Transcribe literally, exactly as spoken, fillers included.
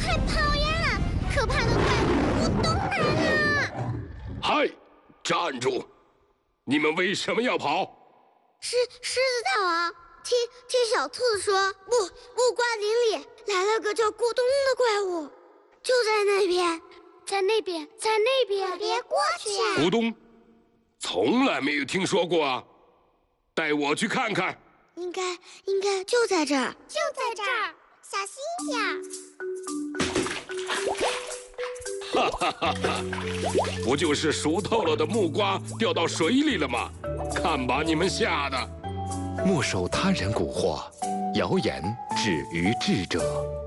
快跑呀！可怕的怪物咕咚来了！ 嗨，站住！你们为什么要跑？ 狮狮子大王，听听小兔子说，木木瓜林里来了个叫咕咚的怪物，就在那边，在那边，在那边，别过去啊！ 咕咚，从来没有听说过啊！带我去看看。 应该应该就在这儿，就在这儿，小心点。 哈哈哈哈！不就是熟透了的木瓜掉到水里了吗？看把你们吓的！ 莫受他人蛊惑，谣言止于智者。